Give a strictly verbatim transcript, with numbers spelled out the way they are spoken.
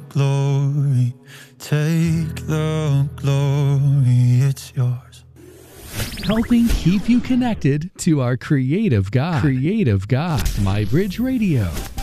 glory. Take the glory, it's yours. Helping keep you connected to our creative God. Creative God. MyBridge Radio.